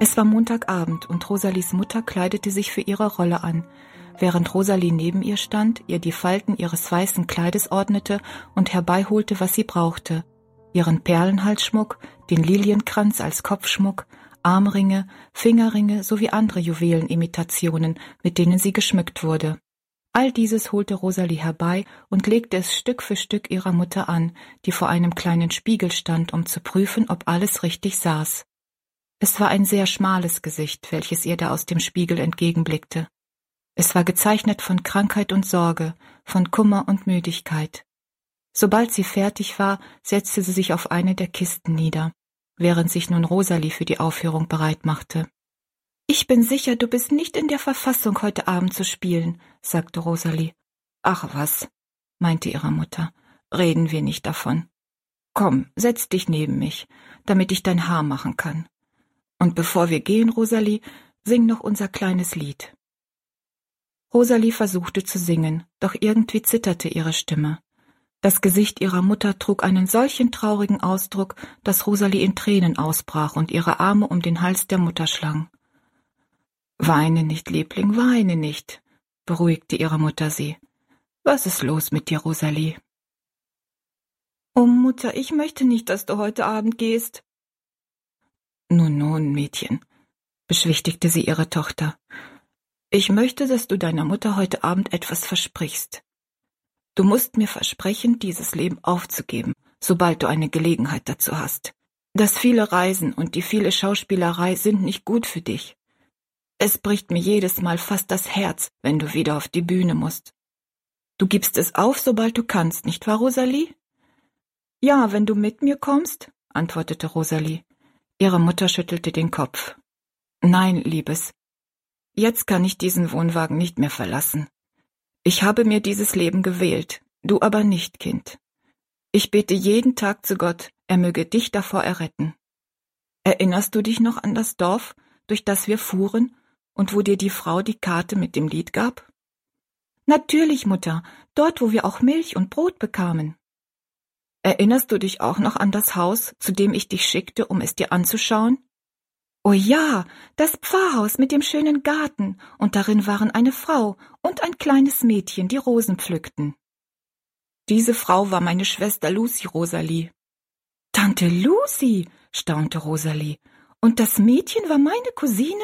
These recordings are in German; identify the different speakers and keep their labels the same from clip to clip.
Speaker 1: Es war Montagabend und Rosalies Mutter kleidete sich für ihre Rolle an, während Rosalie neben ihr stand, ihr die Falten ihres weißen Kleides ordnete und herbeiholte, was sie brauchte: ihren Perlenhalsschmuck, den Lilienkranz als Kopfschmuck, Armringe, Fingerringe sowie andere Juwelenimitationen, mit denen sie geschmückt wurde. All dieses holte Rosalie herbei und legte es Stück für Stück ihrer Mutter an, die vor einem kleinen Spiegel stand, um zu prüfen, ob alles richtig saß. Es war ein sehr schmales Gesicht, welches ihr da aus dem Spiegel entgegenblickte. Es war gezeichnet von Krankheit und Sorge, von Kummer und Müdigkeit. Sobald sie fertig war, setzte sie sich auf eine der Kisten nieder, während sich nun Rosalie für die Aufführung bereit machte. »Ich bin sicher, du bist nicht in der Verfassung, heute Abend zu spielen«, sagte Rosalie. »Ach was«, meinte ihre Mutter, »reden wir nicht davon. Komm, setz dich neben mich, damit ich dein Haar machen kann. Und bevor wir gehen, Rosalie, sing noch unser kleines Lied.« Rosalie versuchte zu singen, doch irgendwie zitterte ihre Stimme. Das Gesicht ihrer Mutter trug einen solchen traurigen Ausdruck, dass Rosalie in Tränen ausbrach und ihre Arme um den Hals der Mutter schlang. »Weine nicht, Liebling, weine nicht«, beruhigte ihre Mutter sie. »Was ist los mit dir, Rosalie?« »Oh, Mutter, ich möchte nicht, dass du heute Abend gehst.« »Nun, Mädchen«, beschwichtigte sie ihre Tochter. »Ich möchte, dass du deiner Mutter heute Abend etwas versprichst. Du musst mir versprechen, dieses Leben aufzugeben, sobald du eine Gelegenheit dazu hast. Das viele Reisen und die viele Schauspielerei sind nicht gut für dich. Es bricht mir jedes Mal fast das Herz, wenn du wieder auf die Bühne musst. Du gibst es auf, sobald du kannst, nicht wahr, Rosalie?« »Ja, wenn du mit mir kommst«, antwortete Rosalie. Ihre Mutter schüttelte den Kopf. »Nein, Liebes, jetzt kann ich diesen Wohnwagen nicht mehr verlassen. Ich habe mir dieses Leben gewählt, du aber nicht, Kind. Ich bete jeden Tag zu Gott, er möge dich davor erretten. Erinnerst du dich noch an das Dorf, durch das wir fuhren und wo dir die Frau die Karte mit dem Lied gab?« »Natürlich, Mutter, dort, wo wir auch Milch und Brot bekamen.« »Erinnerst du dich auch noch an das Haus, zu dem ich dich schickte, um es dir anzuschauen?« »Oh ja, das Pfarrhaus mit dem schönen Garten, und darin waren eine Frau und ein kleines Mädchen, die Rosen pflückten.« »Diese Frau war meine Schwester Lucy, Rosalie.« »Tante Lucy«, staunte Rosalie, »und das Mädchen war meine Cousine?«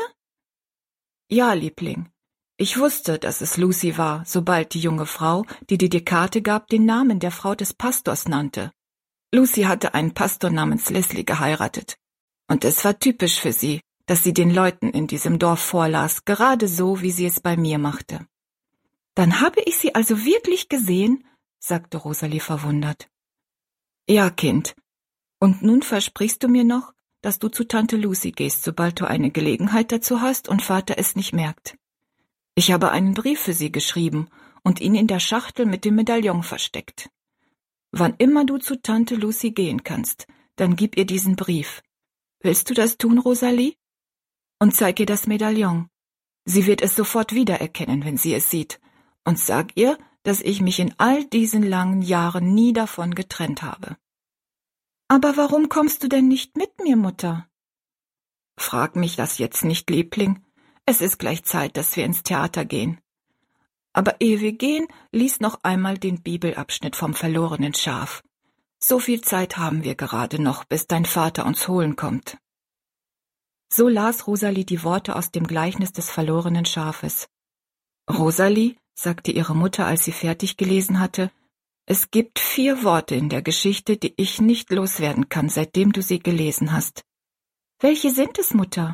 Speaker 1: »Ja, Liebling. Ich wusste, dass es Lucy war, sobald die junge Frau, die dir die Karte gab, den Namen der Frau des Pastors nannte. Lucy hatte einen Pastor namens Leslie geheiratet. Und es war typisch für sie, dass sie den Leuten in diesem Dorf vorlas, gerade so, wie sie es bei mir machte.« »Dann habe ich sie also wirklich gesehen?«, sagte Rosalie verwundert. »Ja, Kind. Und nun versprichst du mir noch, dass du zu Tante Lucy gehst, sobald du eine Gelegenheit dazu hast und Vater es nicht merkt. Ich habe einen Brief für sie geschrieben und ihn in der Schachtel mit dem Medaillon versteckt. Wann immer du zu Tante Lucy gehen kannst, dann gib ihr diesen Brief. Willst du das tun, Rosalie? Und zeig ihr das Medaillon. Sie wird es sofort wiedererkennen, wenn sie es sieht. Und sag ihr, dass ich mich in all diesen langen Jahren nie davon getrennt habe.« »Aber warum kommst du denn nicht mit mir, Mutter?« »Frag mich das jetzt nicht, Liebling. Es ist gleich Zeit, dass wir ins Theater gehen. Aber ehe wir gehen, lies noch einmal den Bibelabschnitt vom verlorenen Schaf. So viel Zeit haben wir gerade noch, bis dein Vater uns holen kommt.« So las Rosalie die Worte aus dem Gleichnis des verlorenen Schafes. »Rosalie«, sagte ihre Mutter, als sie fertig gelesen hatte, »es gibt 4 Worte in der Geschichte, die ich nicht loswerden kann, seitdem du sie gelesen hast.« »Welche sind es, Mutter?«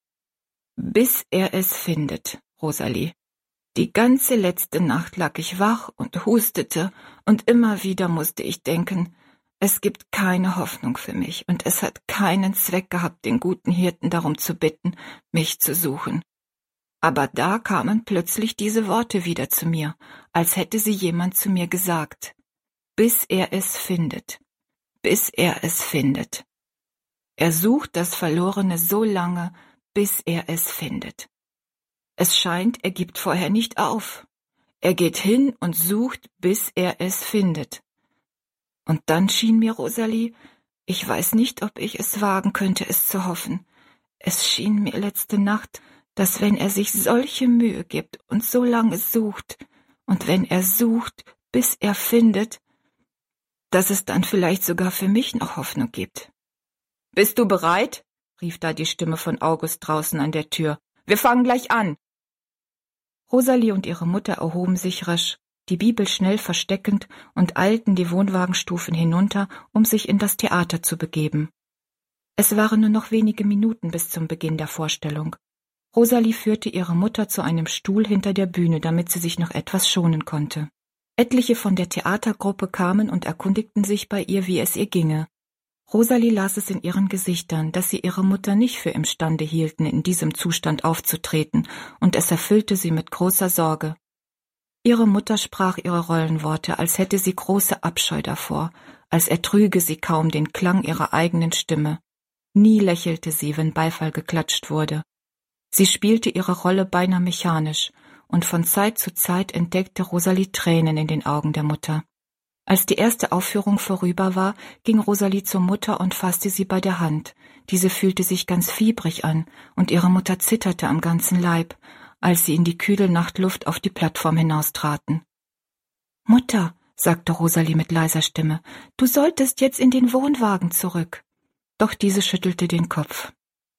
Speaker 1: »Bis er es findet, Rosalie. Die ganze letzte Nacht lag ich wach und hustete, und immer wieder musste ich denken, es gibt keine Hoffnung für mich, und es hat keinen Zweck gehabt, den guten Hirten darum zu bitten, mich zu suchen. Aber da kamen plötzlich diese Worte wieder zu mir, als hätte sie jemand zu mir gesagt. Bis er es findet. Bis er es findet. Er sucht das Verlorene so lange, bis er es findet. Es scheint, er gibt vorher nicht auf. Er geht hin und sucht, bis er es findet. Und dann schien mir, Rosalie, ich weiß nicht, ob ich es wagen könnte, es zu hoffen, Es schien mir letzte Nacht, dass wenn er sich solche Mühe gibt und so lange sucht, und wenn er sucht, bis er findet, dass es dann vielleicht sogar für mich noch Hoffnung gibt. »Bist du bereit?« rief da die Stimme von August draußen an der Tür. »Wir fangen gleich an!« Rosalie und ihre Mutter erhoben sich rasch, die Bibel schnell versteckend, und eilten die Wohnwagenstufen hinunter, um sich in das Theater zu begeben. Es waren nur noch wenige Minuten bis zum Beginn der Vorstellung. Rosalie führte ihre Mutter zu einem Stuhl hinter der Bühne, damit sie sich noch etwas schonen konnte. Etliche von der Theatergruppe kamen und erkundigten sich bei ihr, wie es ihr ginge. Rosalie las es in ihren Gesichtern, dass sie ihre Mutter nicht für imstande hielten, in diesem Zustand aufzutreten, und es erfüllte sie mit großer Sorge. Ihre Mutter sprach ihre Rollenworte, als hätte sie große Abscheu davor, als ertrüge sie kaum den Klang ihrer eigenen Stimme. Nie lächelte sie, wenn Beifall geklatscht wurde. Sie spielte ihre Rolle beinahe mechanisch, und von Zeit zu Zeit entdeckte Rosalie Tränen in den Augen der Mutter. Als die erste Aufführung vorüber war, ging Rosalie zur Mutter und fasste sie bei der Hand. Diese fühlte sich ganz fiebrig an, und ihre Mutter zitterte am ganzen Leib, als sie in die kühle Nachtluft auf die Plattform hinaustraten. »Mutter«, sagte Rosalie mit leiser Stimme, »du solltest jetzt in den Wohnwagen zurück.« Doch diese schüttelte den Kopf.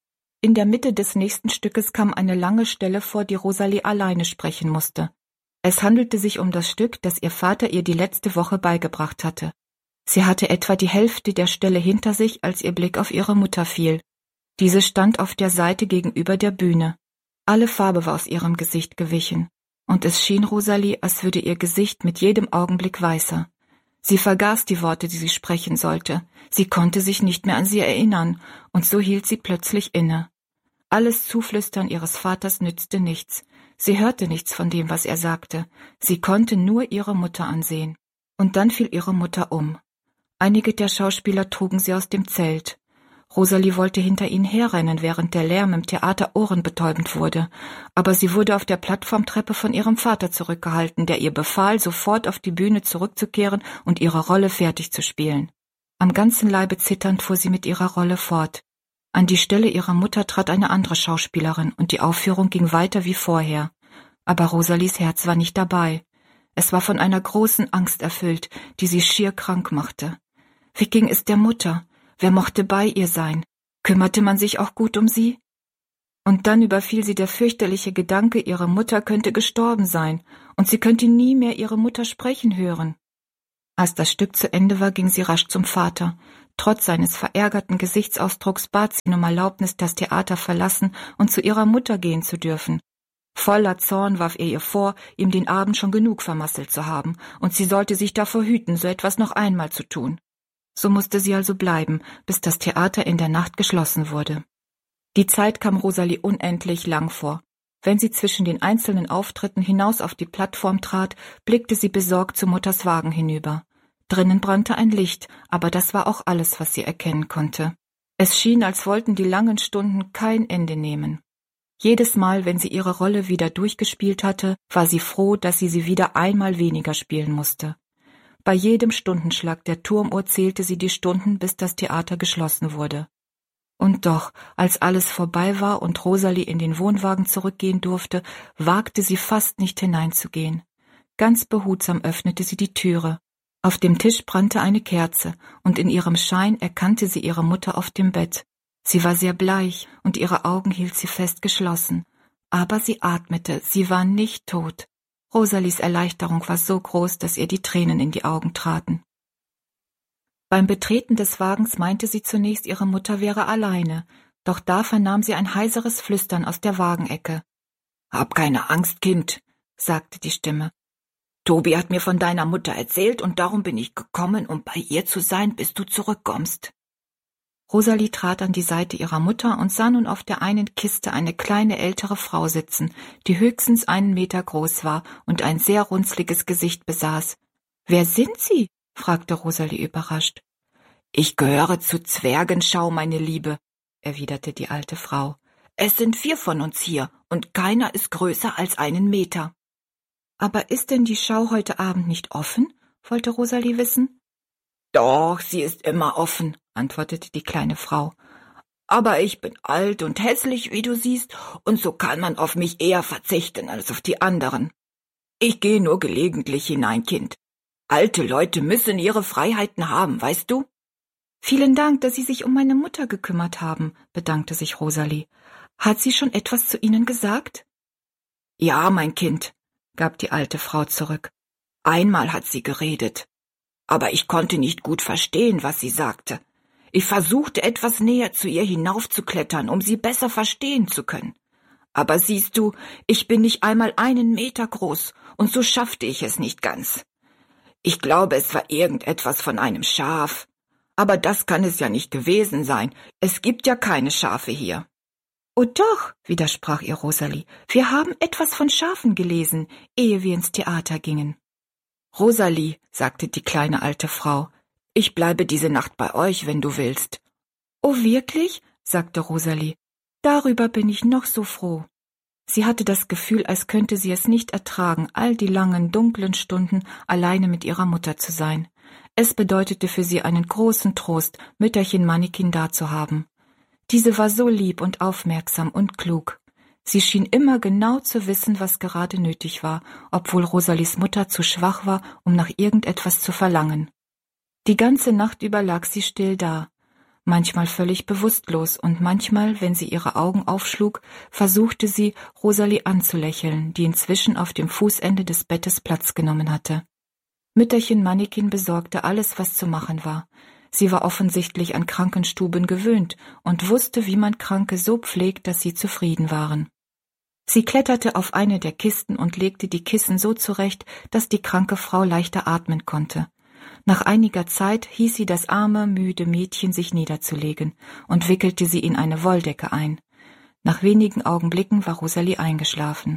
Speaker 1: In der Mitte des nächsten Stückes kam eine lange Stelle vor, die Rosalie alleine sprechen musste. Es handelte sich um das Stück, das ihr Vater ihr die letzte Woche beigebracht hatte. Sie hatte etwa die Hälfte der Stelle hinter sich, als ihr Blick auf ihre Mutter fiel. Diese stand auf der Seite gegenüber der Bühne. Alle Farbe war aus ihrem Gesicht gewichen, und es schien Rosalie, als würde ihr Gesicht mit jedem Augenblick weißer. Sie vergaß die Worte, die sie sprechen sollte. Sie konnte sich nicht mehr an sie erinnern, und so hielt sie plötzlich inne. Alles Zuflüstern ihres Vaters nützte nichts. Sie hörte nichts von dem, was er sagte. Sie konnte nur ihre Mutter ansehen. Und dann fiel ihre Mutter um. Einige der Schauspieler trugen sie aus dem Zelt. Rosalie wollte hinter ihnen herrennen, während der Lärm im Theater ohrenbetäubend wurde. Aber sie wurde auf der Plattformtreppe von ihrem Vater zurückgehalten, der ihr befahl, sofort auf die Bühne zurückzukehren und ihre Rolle fertig zu spielen. Am ganzen Leibe zitternd fuhr sie mit ihrer Rolle fort. An die Stelle ihrer Mutter trat eine andere Schauspielerin, und die Aufführung ging weiter wie vorher. Aber Rosalies Herz war nicht dabei. Es war von einer großen Angst erfüllt, die sie schier krank machte. Wie ging es der Mutter? Wer mochte bei ihr sein? Kümmerte man sich auch gut um sie? Und dann überfiel sie der fürchterliche Gedanke, ihre Mutter könnte gestorben sein, und sie könnte nie mehr ihre Mutter sprechen hören. Als das Stück zu Ende war, ging sie rasch zum Vater. Trotz seines verärgerten Gesichtsausdrucks bat sie ihn um Erlaubnis, das Theater verlassen und zu ihrer Mutter gehen zu dürfen. Voller Zorn warf er ihr vor, ihm den Abend schon genug vermasselt zu haben, und sie sollte sich davor hüten, so etwas noch einmal zu tun. So musste sie also bleiben, bis das Theater in der Nacht geschlossen wurde. Die Zeit kam Rosalie unendlich lang vor. Wenn sie zwischen den einzelnen Auftritten hinaus auf die Plattform trat, blickte sie besorgt zu Mutters Wagen hinüber. Drinnen brannte ein Licht, aber das war auch alles, was sie erkennen konnte. Es schien, als wollten die langen Stunden kein Ende nehmen. Jedes Mal, wenn sie ihre Rolle wieder durchgespielt hatte, war sie froh, dass sie wieder einmal weniger spielen musste. Bei jedem Stundenschlag der Turmuhr zählte sie die Stunden, bis das Theater geschlossen wurde. Und doch, als alles vorbei war und Rosalie in den Wohnwagen zurückgehen durfte, wagte sie fast nicht hineinzugehen. Ganz behutsam öffnete sie die Türe. Auf dem Tisch brannte eine Kerze, und in ihrem Schein erkannte sie ihre Mutter auf dem Bett. Sie war sehr bleich, und ihre Augen hielt sie fest geschlossen. Aber sie atmete, sie war nicht tot. Rosalies Erleichterung war so groß, dass ihr die Tränen in die Augen traten. Beim Betreten des Wagens meinte sie zunächst, ihre Mutter wäre alleine, doch da vernahm sie ein heiseres Flüstern aus der Wagenecke. »Hab keine Angst, Kind«, sagte die Stimme. »Tobi hat mir von deiner Mutter erzählt, und darum bin ich gekommen, um bei ihr zu sein, bis du zurückkommst.« Rosalie trat an die Seite ihrer Mutter und sah nun auf der einen Kiste eine kleine ältere Frau sitzen, die höchstens 1 Meter groß war und ein sehr runzliges Gesicht besaß. »Wer sind Sie?« fragte Rosalie überrascht. »Ich gehöre zu Zwergenschau, meine Liebe«, erwiderte die alte Frau. »Es sind 4 von uns hier, und keiner ist größer als 1 Meter.« »Aber ist denn die Schau heute Abend nicht offen?« wollte Rosalie wissen. »Doch, sie ist immer offen«, antwortete die kleine Frau. Aber ich bin alt und hässlich, wie du siehst, und so kann man auf mich eher verzichten als auf die anderen. Ich gehe nur gelegentlich hinein, Kind. Alte Leute müssen ihre Freiheiten haben, weißt du? Vielen Dank, dass Sie sich um meine Mutter gekümmert haben, bedankte sich Rosalie. Hat sie schon etwas zu Ihnen gesagt? Ja, mein Kind, gab die alte Frau zurück. Einmal hat sie geredet. Aber ich konnte nicht gut verstehen, was sie sagte. Ich versuchte etwas näher zu ihr hinaufzuklettern, um sie besser verstehen zu können. Aber siehst du, ich bin nicht einmal 1 Meter groß, und so schaffte ich es nicht ganz. Ich glaube, es war irgendetwas von einem Schaf. Aber das kann es ja nicht gewesen sein. Es gibt ja keine Schafe hier. Oh doch, widersprach ihr Rosalie. Wir haben etwas von Schafen gelesen, ehe wir ins Theater gingen. Rosalie, sagte die kleine alte Frau, ich bleibe diese Nacht bei euch, wenn du willst. Oh wirklich? sagte Rosalie. Darüber bin ich noch so froh. Sie hatte das Gefühl, als könnte sie es nicht ertragen, all die langen, dunklen Stunden alleine mit ihrer Mutter zu sein. Es bedeutete für sie einen großen Trost, Mütterchen Mannikin dazuhaben. Diese war so lieb und aufmerksam und klug. Sie schien immer genau zu wissen, was gerade nötig war, obwohl Rosalies Mutter zu schwach war, um nach irgendetwas zu verlangen. Die ganze Nacht über lag sie still da, manchmal völlig bewusstlos und manchmal, wenn sie ihre Augen aufschlug, versuchte sie, Rosalie anzulächeln, die inzwischen auf dem Fußende des Bettes Platz genommen hatte. Mütterchen Mannikin besorgte alles, was zu machen war. Sie war offensichtlich an Krankenstuben gewöhnt und wusste, wie man Kranke so pflegt, dass sie zufrieden waren. Sie kletterte auf eine der Kisten und legte die Kissen so zurecht, dass die kranke Frau leichter atmen konnte. Nach einiger Zeit hieß sie das arme, müde Mädchen sich niederzulegen und wickelte sie in eine Wolldecke ein. Nach wenigen Augenblicken war Rosalie eingeschlafen.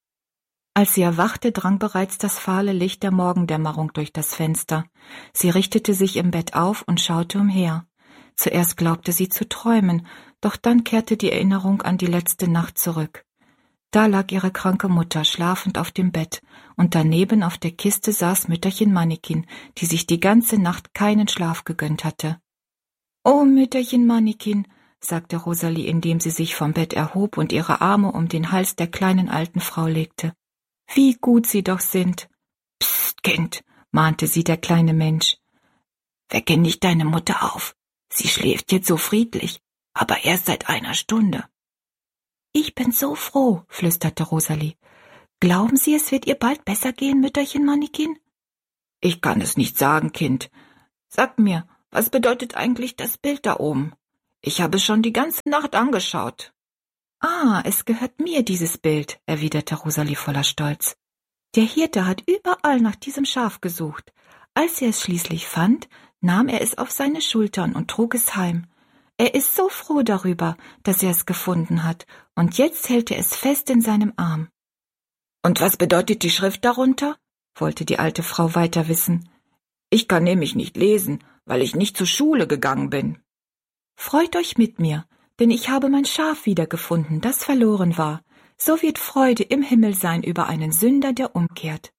Speaker 1: Als sie erwachte, drang bereits das fahle Licht der Morgendämmerung durch das Fenster. Sie richtete sich im Bett auf und schaute umher. Zuerst glaubte sie zu träumen, doch dann kehrte die Erinnerung an die letzte Nacht zurück. Da lag ihre kranke Mutter schlafend auf dem Bett, und daneben auf der Kiste saß Mütterchen Mannikin, die sich die ganze Nacht keinen Schlaf gegönnt hatte. »Oh, Mütterchen Mannikin«, sagte Rosalie, indem sie sich vom Bett erhob und ihre Arme um den Hals der kleinen alten Frau legte. »Wie gut Sie doch sind!« »Psst, Kind«, mahnte sie der kleine Mensch. »Wecke nicht deine Mutter auf. Sie schläft jetzt so friedlich, aber erst seit 1 Stunde.« »Ich bin so froh«, flüsterte Rosalie. »Glauben Sie, es wird ihr bald besser gehen, Mütterchen Mannikin?« »Ich kann es nicht sagen, Kind. Sag mir, was bedeutet eigentlich das Bild da oben? Ich habe es schon die ganze Nacht angeschaut.« »Ah, es gehört mir, dieses Bild«, erwiderte Rosalie voller Stolz. »Der Hirte hat überall nach diesem Schaf gesucht. Als er es schließlich fand, nahm er es auf seine Schultern und trug es heim. Er ist so froh darüber, dass er es gefunden hat, und jetzt hält er es fest in seinem Arm.« »Und was bedeutet die Schrift darunter?« wollte die alte Frau weiter wissen. »Ich kann nämlich nicht lesen, weil ich nicht zur Schule gegangen bin.« »Freut euch mit mir, denn ich habe mein Schaf wiedergefunden, das verloren war. So wird Freude im Himmel sein über einen Sünder, der umkehrt.«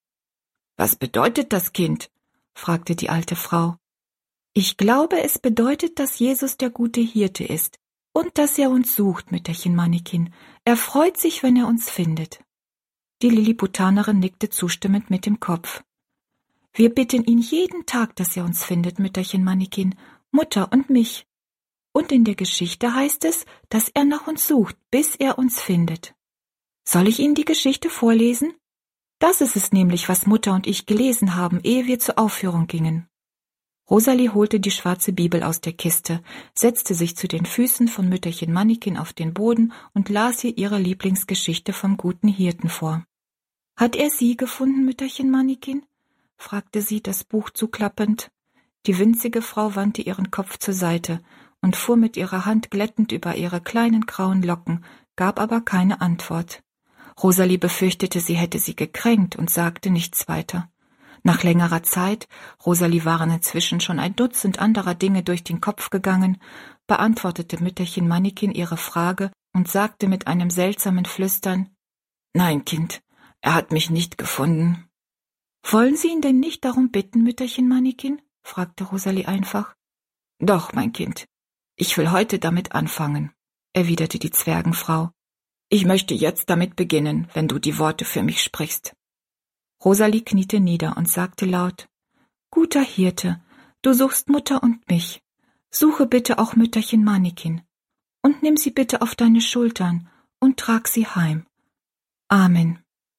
Speaker 1: »Was bedeutet das, Kind?« fragte die alte Frau. »Ich glaube, es bedeutet, dass Jesus der gute Hirte ist und dass er uns sucht, Mütterchen Mannikin. Er freut sich, wenn er uns findet.« Die Lilliputanerin nickte zustimmend mit dem Kopf. »Wir bitten ihn jeden Tag, dass er uns findet, Mütterchen Mannikin, Mutter und mich. Und in der Geschichte heißt es, dass er nach uns sucht, bis er uns findet. Soll ich Ihnen die Geschichte vorlesen? Das ist es nämlich, was Mutter und ich gelesen haben, ehe wir zur Aufführung gingen.« Rosalie holte die schwarze Bibel aus der Kiste, setzte sich zu den Füßen von Mütterchen Mannikin auf den Boden und las ihr ihre Lieblingsgeschichte vom guten Hirten vor. »Hat er Sie gefunden, Mütterchen Mannikin?« fragte sie, das Buch zuklappend. Die winzige Frau wandte ihren Kopf zur Seite und fuhr mit ihrer Hand glättend über ihre kleinen grauen Locken, gab aber keine Antwort. Rosalie befürchtete, sie hätte sie gekränkt und sagte nichts weiter. Nach längerer Zeit, Rosalie waren inzwischen schon 1 Dutzend anderer Dinge durch den Kopf gegangen, beantwortete Mütterchen Mannikin ihre Frage und sagte mit einem seltsamen Flüstern: »Nein, Kind, er hat mich nicht gefunden.« »Wollen Sie ihn denn nicht darum bitten, Mütterchen Mannikin?« fragte Rosalie einfach. »Doch, mein Kind. Ich will heute damit anfangen, erwiderte die Zwergenfrau. Ich möchte jetzt damit beginnen, wenn du die Worte für mich sprichst. Rosalie kniete nieder und sagte laut: Guter Hirte, du suchst Mutter und mich. Suche bitte auch Mütterchen Mannikin und nimm sie bitte auf deine Schultern und trag sie heim. Amen.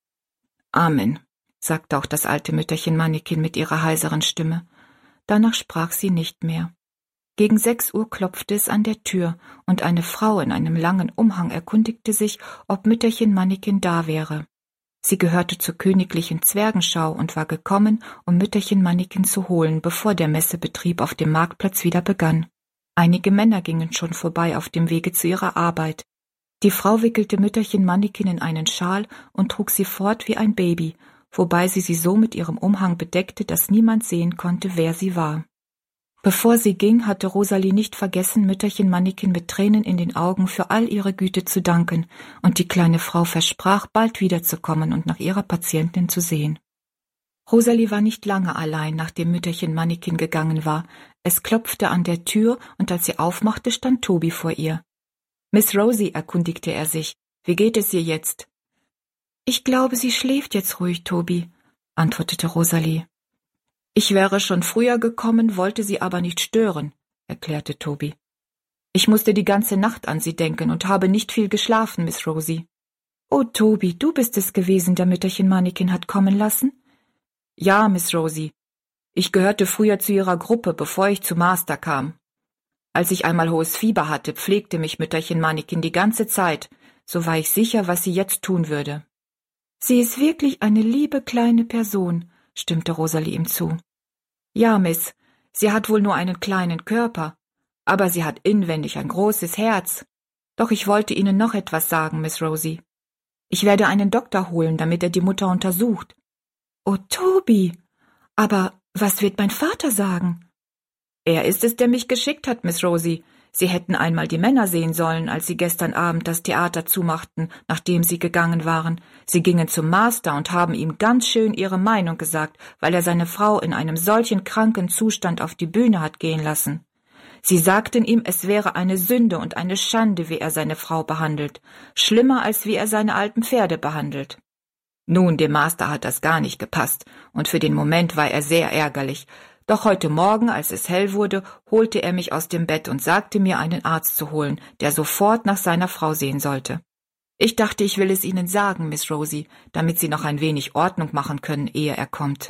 Speaker 1: Amen, sagte auch das alte Mütterchen Mannikin mit ihrer heiseren Stimme. Danach sprach sie nicht mehr. Gegen 6 Uhr klopfte es an der Tür, und eine Frau in einem langen Umhang erkundigte sich, ob Mütterchen Mannikin da wäre. Sie gehörte zur königlichen Zwergenschau und war gekommen, um Mütterchen Mannikin zu holen, bevor der Messebetrieb auf dem Marktplatz wieder begann. Einige Männer gingen schon vorbei auf dem Wege zu ihrer Arbeit. Die Frau wickelte Mütterchen Mannikin in einen Schal und trug sie fort wie ein Baby, wobei sie so mit ihrem Umhang bedeckte, dass niemand sehen konnte, wer sie war. Bevor sie ging, hatte Rosalie nicht vergessen, Mütterchen Mannikin mit Tränen in den Augen für all ihre Güte zu danken, und die kleine Frau versprach, bald wiederzukommen und nach ihrer Patientin zu sehen. Rosalie war nicht lange allein, nachdem Mütterchen Mannikin gegangen war. Es klopfte an der Tür, und als sie aufmachte, stand Toby vor ihr. »Miss Rosie«, erkundigte er sich, »wie geht es ihr jetzt?« »Ich glaube, sie schläft jetzt ruhig, Toby«, antwortete Rosalie. »Ich wäre schon früher gekommen, wollte sie aber nicht stören«, erklärte Toby. »Ich musste die ganze Nacht an sie denken und habe nicht viel geschlafen, Miss Rosie.« »Oh, Toby, du bist es gewesen, der Mütterchen Mannikin hat kommen lassen?« »Ja, Miss Rosie. Ich gehörte früher zu ihrer Gruppe, bevor ich zu Master kam. Als ich einmal hohes Fieber hatte, pflegte mich Mütterchen Mannikin die ganze Zeit, so war ich sicher, was sie jetzt tun würde.« »Sie ist wirklich eine liebe kleine Person«, stimmte Rosalie ihm zu. »Ja, Miss, sie hat wohl nur einen kleinen Körper, aber sie hat inwendig ein großes Herz. Doch ich wollte Ihnen noch etwas sagen, Miss Rosie. Ich werde einen Doktor holen, damit er die Mutter untersucht.« »Oh, Toby, aber was wird mein Vater sagen?« »Er ist es, der mich geschickt hat, Miss Rosie. Sie hätten einmal die Männer sehen sollen, als sie gestern Abend das Theater zumachten, nachdem sie gegangen waren. Sie gingen zum Master und haben ihm ganz schön ihre Meinung gesagt, weil er seine Frau in einem solchen kranken Zustand auf die Bühne hat gehen lassen. Sie sagten ihm, es wäre eine Sünde und eine Schande, wie er seine Frau behandelt, schlimmer als wie er seine alten Pferde behandelt. Nun, dem Master hat das gar nicht gepasst, und für den Moment war er sehr ärgerlich. Doch heute Morgen, als es hell wurde, holte er mich aus dem Bett und sagte mir, einen Arzt zu holen, der sofort nach seiner Frau sehen sollte. Ich dachte, ich will es Ihnen sagen, Miss Rosie, damit Sie noch ein wenig Ordnung machen können, ehe er kommt.«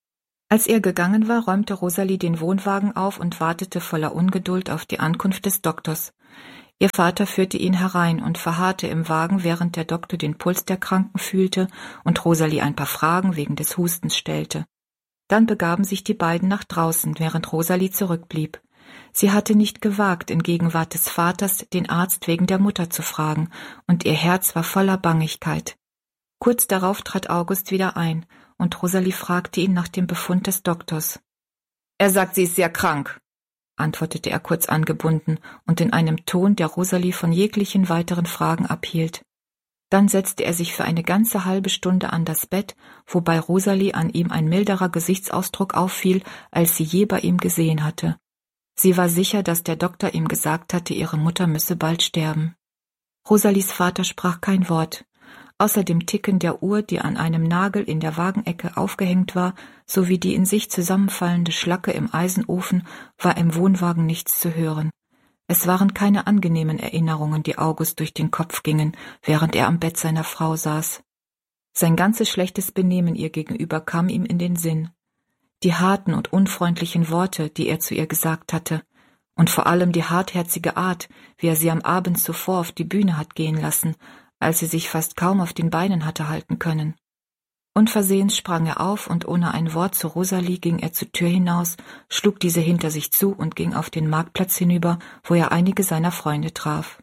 Speaker 1: Als er gegangen war, räumte Rosalie den Wohnwagen auf und wartete voller Ungeduld auf die Ankunft des Doktors. Ihr Vater führte ihn herein und verharrte im Wagen, während der Doktor den Puls der Kranken fühlte und Rosalie ein paar Fragen wegen des Hustens stellte. Dann begaben sich die beiden nach draußen, während Rosalie zurückblieb. Sie hatte nicht gewagt, in Gegenwart des Vaters den Arzt wegen der Mutter zu fragen, und ihr Herz war voller Bangigkeit. Kurz darauf trat August wieder ein, und Rosalie fragte ihn nach dem Befund des Doktors. »Er sagt, sie ist sehr krank«, antwortete er kurz angebunden und in einem Ton, der Rosalie von jeglichen weiteren Fragen abhielt. Dann setzte er sich für eine ganze halbe Stunde an das Bett, wobei Rosalie an ihm ein milderer Gesichtsausdruck auffiel, als sie je bei ihm gesehen hatte. Sie war sicher, dass der Doktor ihm gesagt hatte, ihre Mutter müsse bald sterben. Rosalies Vater sprach kein Wort. Außer dem Ticken der Uhr, die an einem Nagel in der Wagenecke aufgehängt war, sowie die in sich zusammenfallende Schlacke im Eisenofen, war im Wohnwagen nichts zu hören. Es waren keine angenehmen Erinnerungen, die August durch den Kopf gingen, während er am Bett seiner Frau saß. Sein ganzes schlechtes Benehmen ihr gegenüber kam ihm in den Sinn. Die harten und unfreundlichen Worte, die er zu ihr gesagt hatte, und vor allem die hartherzige Art, wie er sie am Abend zuvor auf die Bühne hat gehen lassen, als sie sich fast kaum auf den Beinen hatte halten können. Unversehens sprang er auf und ohne ein Wort zu Rosalie ging er zur Tür hinaus, schlug diese hinter sich zu und ging auf den Marktplatz hinüber, wo er einige seiner Freunde traf.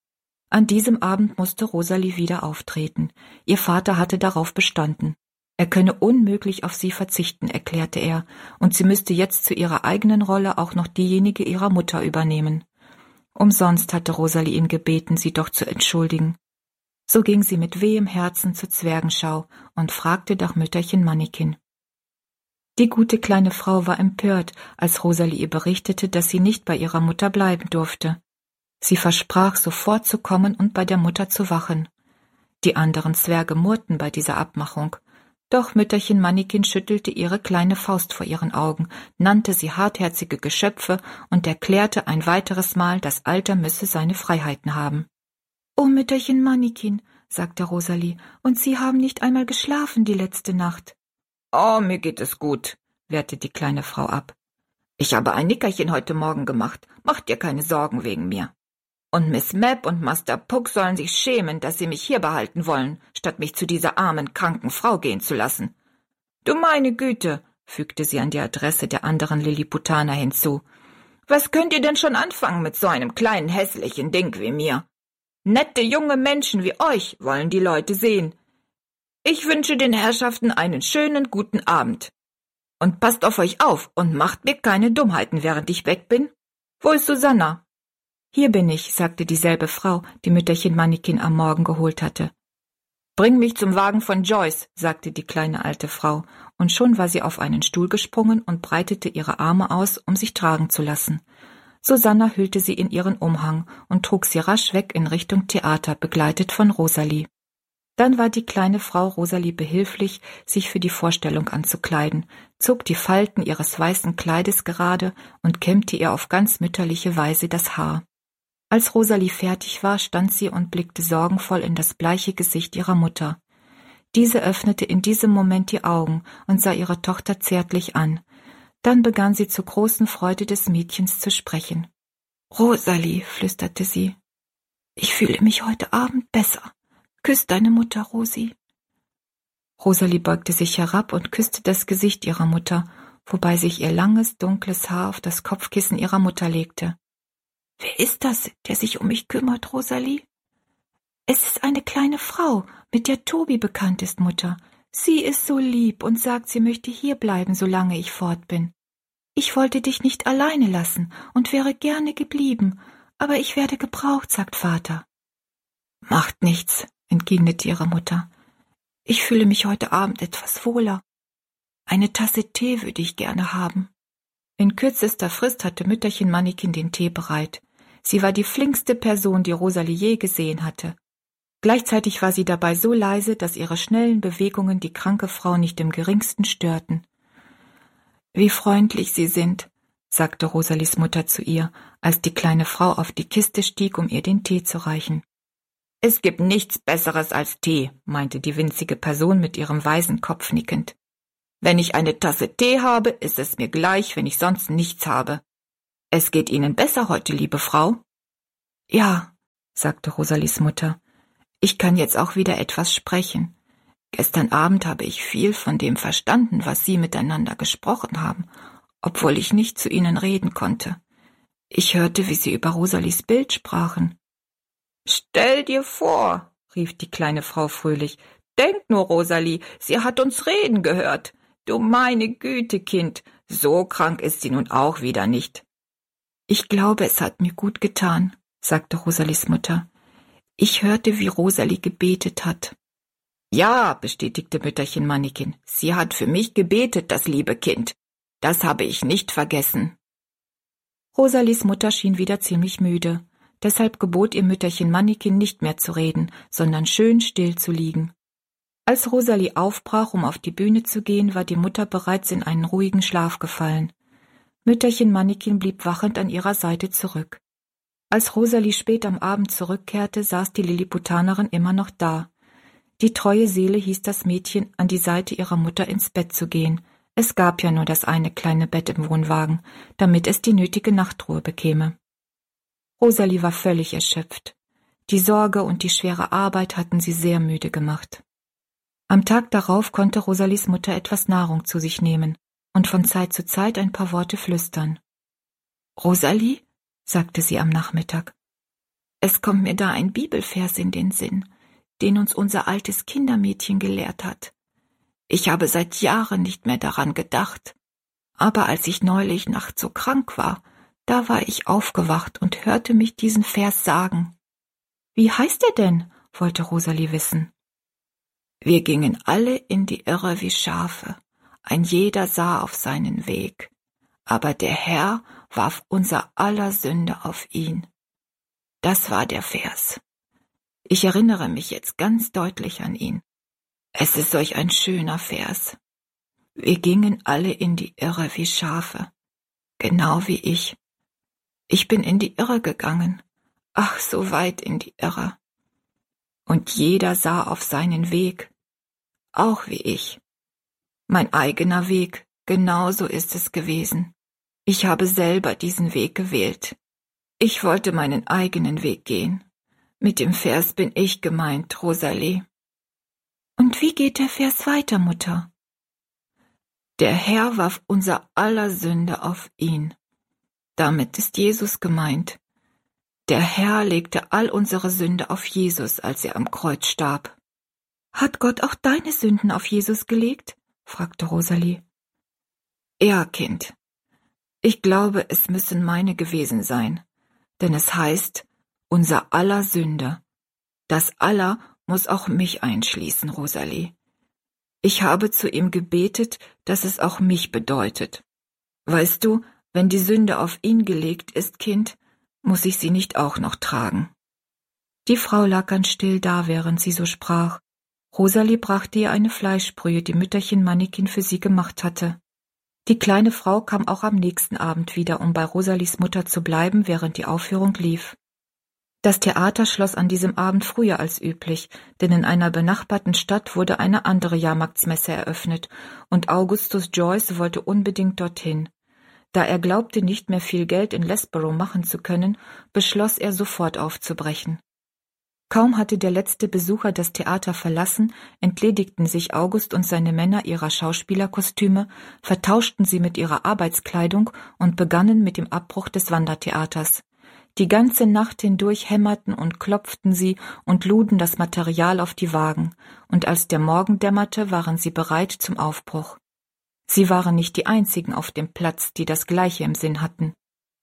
Speaker 1: An diesem Abend musste Rosalie wieder auftreten. Ihr Vater hatte darauf bestanden. Er könne unmöglich auf sie verzichten, erklärte er, und sie müsste jetzt zu ihrer eigenen Rolle auch noch diejenige ihrer Mutter übernehmen. Umsonst hatte Rosalie ihn gebeten, sie doch zu entschuldigen. So ging sie mit wehem Herzen zur Zwergenschau und fragte nach Mütterchen Mannikin. Die gute kleine Frau war empört, als Rosalie ihr berichtete, dass sie nicht bei ihrer Mutter bleiben durfte. Sie versprach, sofort zu kommen und bei der Mutter zu wachen. Die anderen Zwerge murrten bei dieser Abmachung. Doch Mütterchen Mannikin schüttelte ihre kleine Faust vor ihren Augen, nannte sie hartherzige Geschöpfe und erklärte ein weiteres Mal, das Alter müsse seine Freiheiten haben. »Oh, Mütterchen Mannikin«, sagte Rosalie, »und Sie haben nicht einmal geschlafen die letzte Nacht.«
Speaker 2: »Oh, mir geht es gut«, wehrte die kleine Frau ab. »Ich habe ein Nickerchen heute Morgen gemacht. Mach dir keine Sorgen wegen mir. Und Miss Mapp und Master Puck sollen sich schämen, dass sie mich hier behalten wollen, statt mich zu dieser armen, kranken Frau gehen zu lassen. Du meine Güte«, fügte sie an die Adresse der anderen Lilliputaner hinzu, »was könnt ihr denn schon anfangen mit so einem kleinen hässlichen Ding wie mir? Nette junge Menschen wie euch wollen die Leute sehen. Ich wünsche den Herrschaften einen schönen guten Abend. Und passt auf euch auf und macht mir keine Dummheiten, während ich weg bin. Wo ist Susanna?«
Speaker 1: »Hier bin ich«, sagte dieselbe Frau, die Mütterchen Mannikin am Morgen geholt hatte.
Speaker 2: »Bring mich zum Wagen von Joyce«,
Speaker 1: sagte die kleine alte Frau, und schon war sie auf einen Stuhl gesprungen und breitete ihre Arme aus, um sich tragen zu lassen. Susanna hüllte sie in ihren Umhang und trug sie rasch weg in Richtung Theater, begleitet von Rosalie. Dann war die kleine Frau Rosalie behilflich, sich für die Vorstellung anzukleiden, zog die Falten ihres weißen Kleides gerade und kämmte ihr auf ganz mütterliche Weise das Haar. Als Rosalie fertig war, stand sie und blickte sorgenvoll in das bleiche Gesicht ihrer Mutter. Diese öffnete in diesem Moment die Augen und sah ihre Tochter zärtlich an. Dann begann sie zur großen Freude des Mädchens zu sprechen. »Rosalie«, flüsterte sie, »ich fühle mich heute Abend besser. Küss deine Mutter, Rosi.« Rosalie beugte sich herab und küsste das Gesicht ihrer Mutter, wobei sich ihr langes, dunkles Haar auf das Kopfkissen ihrer Mutter legte. »Wer ist das, der sich um mich kümmert, Rosalie?« »Es ist eine kleine Frau, mit der Tobi bekannt ist, Mutter. Sie ist so lieb und sagt, sie möchte hier bleiben, solange ich fort bin. Ich wollte dich nicht alleine lassen und wäre gerne geblieben, aber ich werde gebraucht, sagt Vater.« »Macht nichts«, entgegnete ihre Mutter. »Ich fühle mich heute Abend etwas wohler. Eine Tasse Tee würde ich gerne haben.« In kürzester Frist hatte Mütterchen Mannikin den Tee bereit. Sie war die flinkste Person, die Rosalie je gesehen hatte. Gleichzeitig war sie dabei so leise, dass ihre schnellen Bewegungen die kranke Frau nicht im geringsten störten. »Wie freundlich Sie sind«, sagte Rosalies Mutter zu ihr, als die kleine Frau auf die Kiste stieg, um ihr den Tee zu reichen.
Speaker 2: »Es gibt nichts Besseres als Tee«, meinte die winzige Person mit ihrem weisen Kopf nickend. »Wenn ich eine Tasse Tee habe, ist es mir gleich, wenn ich sonst nichts habe. Es geht Ihnen besser heute, liebe Frau?«
Speaker 1: »Ja«, sagte Rosalies Mutter, »ich kann jetzt auch wieder etwas sprechen. Gestern Abend habe ich viel von dem verstanden, was Sie miteinander gesprochen haben, obwohl ich nicht zu Ihnen reden konnte. Ich hörte, wie Sie über Rosalies Bild sprachen.«
Speaker 2: »Stell dir vor«, rief die kleine Frau fröhlich, »denk nur, Rosalie, sie hat uns reden gehört. Du meine Güte, Kind, so krank ist sie nun auch wieder nicht.«
Speaker 1: »Ich glaube, es hat mir gut getan«, sagte Rosalies Mutter. »Ich hörte, wie Rosalie gebetet hat.«
Speaker 2: »Ja«, bestätigte Mütterchen Mannikin, »sie hat für mich gebetet, das liebe Kind. Das habe ich nicht vergessen.«
Speaker 1: Rosalies Mutter schien wieder ziemlich müde. Deshalb gebot ihr Mütterchen Mannikin nicht mehr zu reden, sondern schön still zu liegen. Als Rosalie aufbrach, um auf die Bühne zu gehen, war die Mutter bereits in einen ruhigen Schlaf gefallen. Mütterchen Mannikin blieb wachend an ihrer Seite zurück. Als Rosalie spät am Abend zurückkehrte, saß die Lilliputanerin immer noch da. Die treue Seele hieß das Mädchen, an die Seite ihrer Mutter ins Bett zu gehen. Es gab ja nur das eine kleine Bett im Wohnwagen, damit es die nötige Nachtruhe bekäme. Rosalie war völlig erschöpft. Die Sorge und die schwere Arbeit hatten sie sehr müde gemacht. Am Tag darauf konnte Rosalies Mutter etwas Nahrung zu sich nehmen und von Zeit zu Zeit ein paar Worte flüstern. »Rosalie«, sagte sie am Nachmittag, »es kommt mir da ein Bibelvers in den Sinn, den uns unser altes Kindermädchen gelehrt hat. Ich habe seit Jahren nicht mehr daran gedacht, aber als ich neulich nachts so krank war, da war ich aufgewacht und hörte mich diesen Vers sagen.« »Wie heißt er denn?«, wollte Rosalie wissen. »Wir gingen alle in die Irre wie Schafe. Ein jeder sah auf seinen Weg, aber der Herr warf unser aller Sünde auf ihn. Das war der Vers. Ich erinnere mich jetzt ganz deutlich an ihn. Es ist solch ein schöner Vers. Wir gingen alle in die Irre wie Schafe, genau wie ich. Ich bin in die Irre gegangen, ach, so weit in die Irre. Und jeder sah auf seinen Weg, auch wie ich. Mein eigener Weg, genauso ist es gewesen. Ich habe selber diesen Weg gewählt. Ich wollte meinen eigenen Weg gehen. Mit dem Vers bin ich gemeint, Rosalie. Und wie geht der Vers weiter, Mutter? Der Herr warf unser aller Sünde auf ihn. Damit ist Jesus gemeint. Der Herr legte all unsere Sünde auf Jesus, als er am Kreuz starb. Hat Gott auch deine Sünden auf Jesus gelegt? Fragte Rosalie. Ja, Kind. Ich glaube, es müssen meine gewesen sein, denn es heißt, unser aller Sünde. Das aller muss auch mich einschließen, Rosalie. Ich habe zu ihm gebetet, dass es auch mich bedeutet. Weißt du, wenn die Sünde auf ihn gelegt ist, Kind, muss ich sie nicht auch noch tragen. Die Frau lag ganz still da, während sie so sprach. Rosalie brachte ihr eine Fleischbrühe, die Mütterchen Mannikin für sie gemacht hatte. Die kleine Frau kam auch am nächsten Abend wieder, um bei Rosalies Mutter zu bleiben, während die Aufführung lief. Das Theater schloss an diesem Abend früher als üblich, denn in einer benachbarten Stadt wurde eine andere Jahrmarktsmesse eröffnet, und Augustus Joyce wollte unbedingt dorthin. Da er glaubte, nicht mehr viel Geld in Lesborough machen zu können, beschloss er, sofort aufzubrechen. Kaum hatte der letzte Besucher das Theater verlassen, entledigten sich August und seine Männer ihrer Schauspielerkostüme, vertauschten sie mit ihrer Arbeitskleidung und begannen mit dem Abbruch des Wandertheaters. Die ganze Nacht hindurch hämmerten und klopften sie und luden das Material auf die Wagen, und als der Morgen dämmerte, waren sie bereit zum Aufbruch. Sie waren nicht die einzigen auf dem Platz, die das Gleiche im Sinn hatten.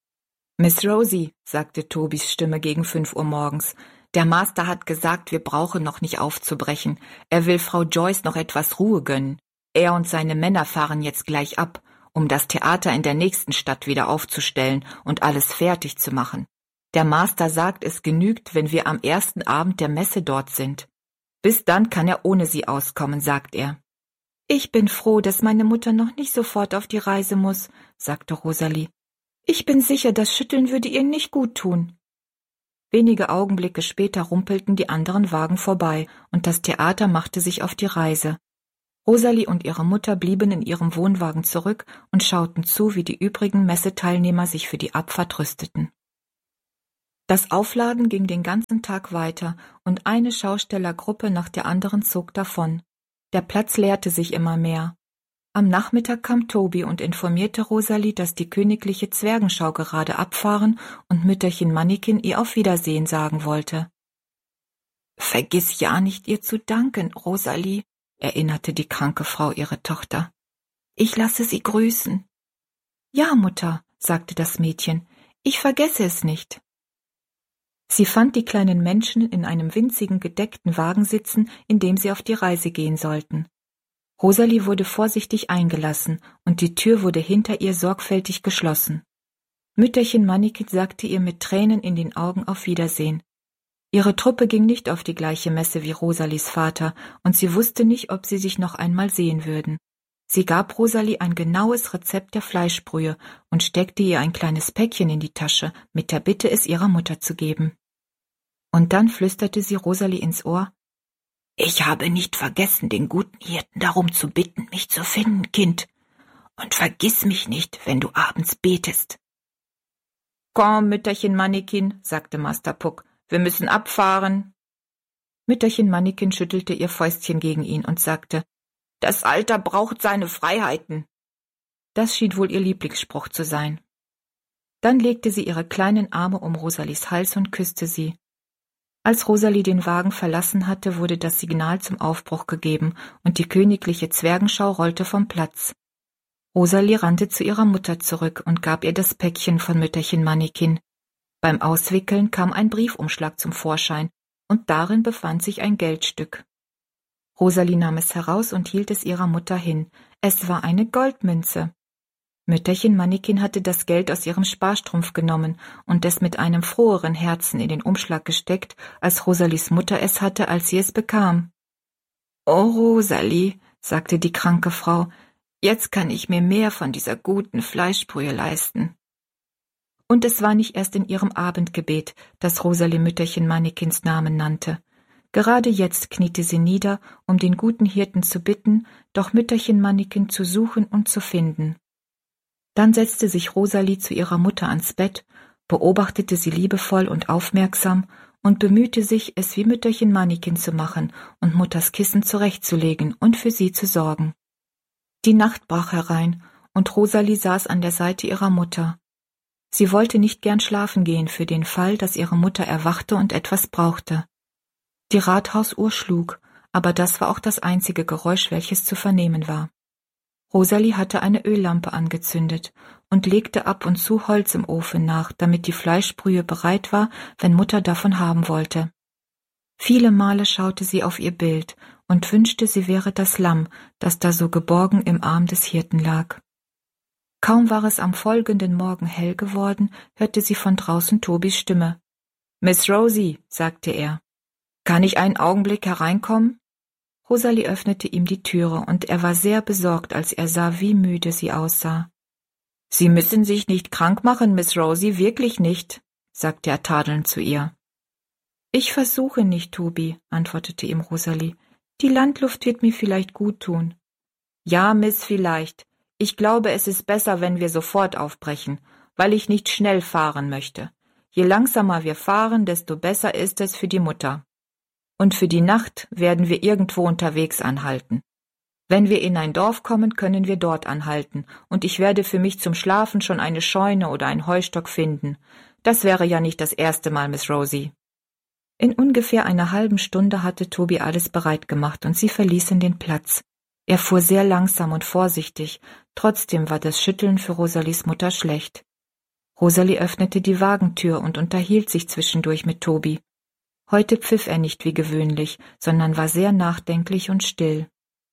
Speaker 1: »Miss Rosie«, sagte Tobys Stimme gegen 5 Uhr morgens, »der Master hat gesagt, wir brauchen noch nicht aufzubrechen. Er will Frau Joyce noch etwas Ruhe gönnen. Er und seine Männer fahren jetzt gleich ab, um das Theater in der nächsten Stadt wieder aufzustellen und alles fertig zu machen. Der Master sagt, es genügt, wenn wir am ersten Abend der Messe dort sind. Bis dann kann er ohne sie auskommen, sagt er.« »Ich bin froh, dass meine Mutter noch nicht sofort auf die Reise muss«, sagte Rosalie. »Ich bin sicher, das Schütteln würde ihr nicht gut tun.« Wenige Augenblicke später rumpelten die anderen Wagen vorbei, und das Theater machte sich auf die Reise. Rosalie und ihre Mutter blieben in ihrem Wohnwagen zurück und schauten zu, wie die übrigen Messeteilnehmer sich für die Abfahrt rüsteten. Das Aufladen ging den ganzen Tag weiter, und eine Schaustellergruppe nach der anderen zog davon. Der Platz leerte sich immer mehr. Am Nachmittag kam Toby und informierte Rosalie, dass die königliche Zwergenschau gerade abfahren und Mütterchen Mannikin ihr auf Wiedersehen sagen wollte. »Vergiss ja nicht, ihr zu danken, Rosalie«, erinnerte die kranke Frau ihre Tochter. »Ich lasse sie grüßen.« »Ja, Mutter«, sagte das Mädchen, »ich vergesse es nicht.« Sie fand die kleinen Menschen in einem winzigen gedeckten Wagen sitzen, in dem sie auf die Reise gehen sollten. Rosalie wurde vorsichtig eingelassen, und die Tür wurde hinter ihr sorgfältig geschlossen. Mütterchen Mannikin sagte ihr mit Tränen in den Augen auf Wiedersehen. Ihre Truppe ging nicht auf die gleiche Messe wie Rosalies Vater, und sie wusste nicht, ob sie sich noch einmal sehen würden. Sie gab Rosalie ein genaues Rezept der Fleischbrühe und steckte ihr ein kleines Päckchen in die Tasche, mit der Bitte, es ihrer Mutter zu geben. Und dann flüsterte sie Rosalie ins Ohr: »Ich habe nicht vergessen, den guten Hirten darum zu bitten, mich zu finden, Kind. Und vergiss mich nicht, wenn du abends betest.« »Komm, Mütterchen Mannikin«, sagte Master Puck, »wir müssen abfahren.« Mütterchen Mannikin schüttelte ihr Fäustchen gegen ihn und sagte: »Das Alter braucht seine Freiheiten.« Das schien wohl ihr Lieblingsspruch zu sein. Dann legte sie ihre kleinen Arme um Rosalies Hals und küsste sie. Als Rosalie den Wagen verlassen hatte, wurde das Signal zum Aufbruch gegeben, und die königliche Zwergenschau rollte vom Platz. Rosalie rannte zu ihrer Mutter zurück und gab ihr das Päckchen von Mütterchen Mannikin. Beim Auswickeln kam ein Briefumschlag zum Vorschein, und darin befand sich ein Geldstück. Rosalie nahm es heraus und hielt es ihrer Mutter hin. Es war eine Goldmünze. Mütterchen Mannikin hatte das Geld aus ihrem Sparstrumpf genommen und es mit einem froheren Herzen in den Umschlag gesteckt, als Rosalies Mutter es hatte, als sie es bekam. »Oh, Rosalie«, sagte die kranke Frau, »jetzt kann ich mir mehr von dieser guten Fleischbrühe leisten.« Und es war nicht erst in ihrem Abendgebet, dass Rosalie Mütterchen Mannikins Namen nannte. Gerade jetzt kniete sie nieder, um den guten Hirten zu bitten, doch Mütterchen Mannikin zu suchen und zu finden. Dann setzte sich Rosalie zu ihrer Mutter ans Bett, beobachtete sie liebevoll und aufmerksam und bemühte sich, es wie Mütterchen Mannikin zu machen und Mutters Kissen zurechtzulegen und für sie zu sorgen. Die Nacht brach herein, und Rosalie saß an der Seite ihrer Mutter. Sie wollte nicht gern schlafen gehen für den Fall, dass ihre Mutter erwachte und etwas brauchte. Die Rathausuhr schlug, aber das war auch das einzige Geräusch, welches zu vernehmen war. Rosalie hatte eine Öllampe angezündet und legte ab und zu Holz im Ofen nach, damit die Fleischbrühe bereit war, wenn Mutter davon haben wollte. Viele Male schaute sie auf ihr Bild und wünschte, sie wäre das Lamm, das da so geborgen im Arm des Hirten lag. Kaum war es am folgenden Morgen hell geworden, hörte sie von draußen Tobys Stimme. »Miss Rosie«, sagte er, »kann ich einen Augenblick hereinkommen?« Rosalie öffnete ihm die Türe, und er war sehr besorgt, als er sah, wie müde sie aussah. »Sie müssen sich nicht krank machen, Miss Rosie, wirklich nicht«, sagte er tadelnd zu ihr. »Ich versuche nicht, Toby«, antwortete ihm Rosalie. »Die Landluft wird mir vielleicht gut tun.« »Ja, Miss, vielleicht. Ich glaube, es ist besser, wenn wir sofort aufbrechen, weil ich nicht schnell fahren möchte. Je langsamer wir fahren, desto besser ist es für die Mutter. Und für die Nacht werden wir irgendwo unterwegs anhalten. Wenn wir in ein Dorf kommen, können wir dort anhalten, und ich werde für mich zum Schlafen schon eine Scheune oder einen Heustock finden. Das wäre ja nicht das erste Mal, Miss Rosie.« In ungefähr einer halben Stunde hatte Toby alles bereit gemacht, und sie verließen den Platz. Er fuhr sehr langsam und vorsichtig, trotzdem war das Schütteln für Rosalies Mutter schlecht. Rosalie öffnete die Wagentür und unterhielt sich zwischendurch mit Toby. Heute pfiff er nicht wie gewöhnlich, sondern war sehr nachdenklich und still.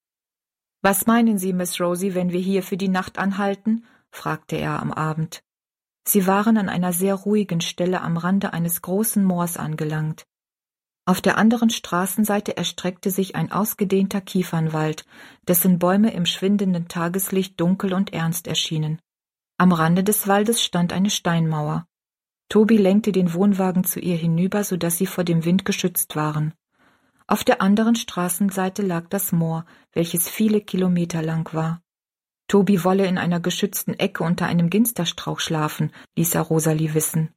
Speaker 1: »Was meinen Sie, Miss Rosie, wenn wir hier für die Nacht anhalten?« fragte er am Abend. Sie waren an einer sehr ruhigen Stelle am Rande eines großen Moors angelangt. Auf der anderen Straßenseite erstreckte sich ein ausgedehnter Kiefernwald, dessen Bäume im schwindenden Tageslicht dunkel und ernst erschienen. Am Rande des Waldes stand eine Steinmauer. Toby lenkte den Wohnwagen zu ihr hinüber, so dass sie vor dem Wind geschützt waren. Auf der anderen Straßenseite lag das Moor, welches viele Kilometer lang war. Toby wolle in einer geschützten Ecke unter einem Ginsterstrauch schlafen, ließ er Rosalie wissen.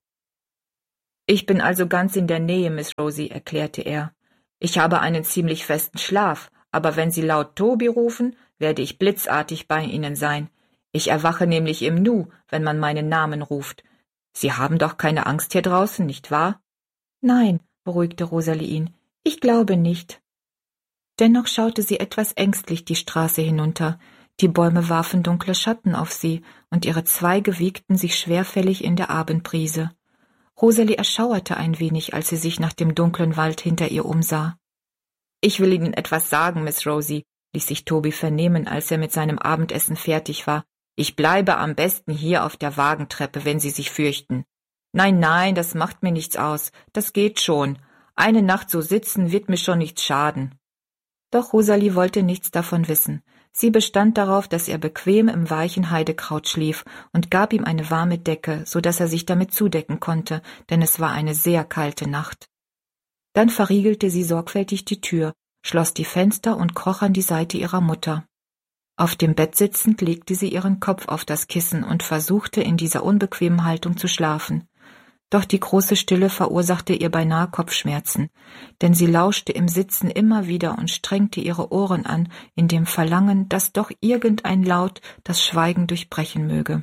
Speaker 1: »Ich bin also ganz in der Nähe, Miss Rosie«, erklärte er. »Ich habe einen ziemlich festen Schlaf, aber wenn Sie laut Toby rufen, werde ich blitzartig bei Ihnen sein. Ich erwache nämlich im Nu, wenn man meinen Namen ruft. Sie haben doch keine Angst hier draußen, nicht wahr?« »Nein«, beruhigte Rosalie ihn, »ich glaube nicht.« Dennoch schaute sie etwas ängstlich die Straße hinunter. Die Bäume warfen dunkle Schatten auf sie, und ihre Zweige wiegten sich schwerfällig in der Abendbrise. Rosalie erschauerte ein wenig, als sie sich nach dem dunklen Wald hinter ihr umsah. »Ich will Ihnen etwas sagen, Miss Rosie«, ließ sich Toby vernehmen, als er mit seinem Abendessen fertig war. »Ich bleibe am besten hier auf der Wagentreppe, wenn Sie sich fürchten.« »Nein, das macht mir nichts aus. Das geht schon. Eine Nacht so sitzen wird mir schon nichts schaden.« Doch Rosalie wollte nichts davon wissen. Sie bestand darauf, dass er bequem im weichen Heidekraut schlief, und gab ihm eine warme Decke, so dass er sich damit zudecken konnte, denn es war eine sehr kalte Nacht. Dann verriegelte sie sorgfältig die Tür, schloss die Fenster und kroch an die Seite ihrer Mutter. Auf dem Bett sitzend legte sie ihren Kopf auf das Kissen und versuchte, in dieser unbequemen Haltung zu schlafen. Doch die große Stille verursachte ihr beinahe Kopfschmerzen, denn sie lauschte im Sitzen immer wieder und strengte ihre Ohren an, in dem Verlangen, dass doch irgendein Laut das Schweigen durchbrechen möge.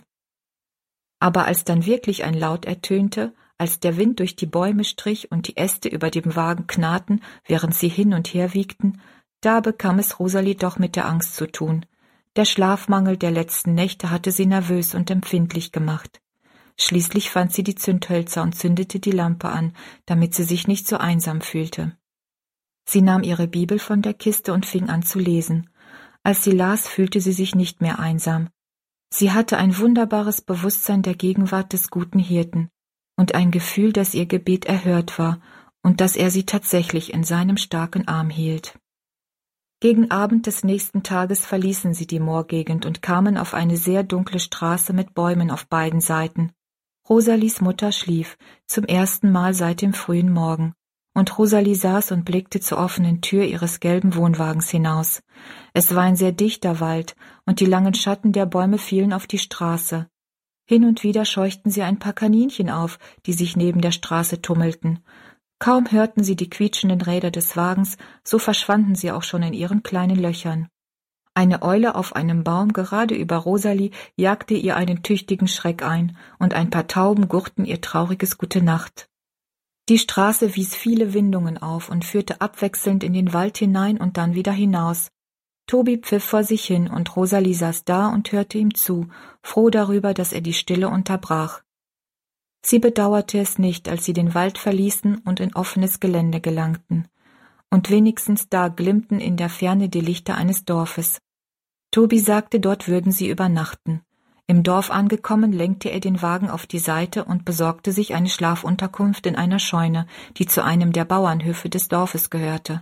Speaker 1: Aber als dann wirklich ein Laut ertönte, als der Wind durch die Bäume strich und die Äste über dem Wagen knarrten, während sie hin und her wiegten, da bekam es Rosalie doch mit der Angst zu tun. Der Schlafmangel der letzten Nächte hatte sie nervös und empfindlich gemacht. Schließlich fand sie die Zündhölzer und zündete die Lampe an, damit sie sich nicht so einsam fühlte. Sie nahm ihre Bibel von der Kiste und fing an zu lesen. Als sie las, fühlte sie sich nicht mehr einsam. Sie hatte ein wunderbares Bewusstsein der Gegenwart des guten Hirten und ein Gefühl, dass ihr Gebet erhört war und dass er sie tatsächlich in seinem starken Arm hielt. Gegen Abend des nächsten Tages verließen sie die Moorgegend und kamen auf eine sehr dunkle Straße mit Bäumen auf beiden Seiten. Rosalies Mutter schlief, zum ersten Mal seit dem frühen Morgen, und Rosalie saß und blickte zur offenen Tür ihres gelben Wohnwagens hinaus. Es war ein sehr dichter Wald, und die langen Schatten der Bäume fielen auf die Straße. Hin und wieder scheuchten sie ein paar Kaninchen auf, die sich neben der Straße tummelten. Kaum hörten sie die quietschenden Räder des Wagens, so verschwanden sie auch schon in ihren kleinen Löchern. Eine Eule auf einem Baum gerade über Rosalie jagte ihr einen tüchtigen Schreck ein, und ein paar Tauben gurrten ihr trauriges Gute-Nacht. Die Straße wies viele Windungen auf und führte abwechselnd in den Wald hinein und dann wieder hinaus. Tobi pfiff vor sich hin, und Rosalie saß da und hörte ihm zu, froh darüber, dass er die Stille unterbrach. Sie bedauerte es nicht, als sie den Wald verließen und in offenes Gelände gelangten. Und wenigstens da glimmten in der Ferne die Lichter eines Dorfes. Tobi sagte, dort würden sie übernachten. Im Dorf angekommen, lenkte er den Wagen auf die Seite und besorgte sich eine Schlafunterkunft in einer Scheune, die zu einem der Bauernhöfe des Dorfes gehörte.